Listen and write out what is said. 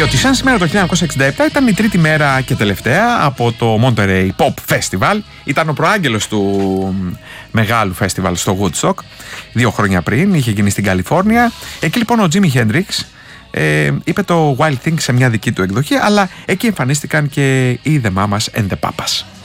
Διότι σαν σήμερα το 1967 ήταν η τρίτη μέρα και τελευταία από το Monterey Pop Festival. Ήταν ο προάγγελος του μεγάλου φεστιβάλ στο Woodstock 2 χρόνια πριν, είχε γίνει στην Καλιφόρνια. Εκεί λοιπόν ο Jimi Hendrix είπε το Wild Thing σε μια δική του εκδοχή, αλλά εκεί εμφανίστηκαν και οι The Mamas and the Papas.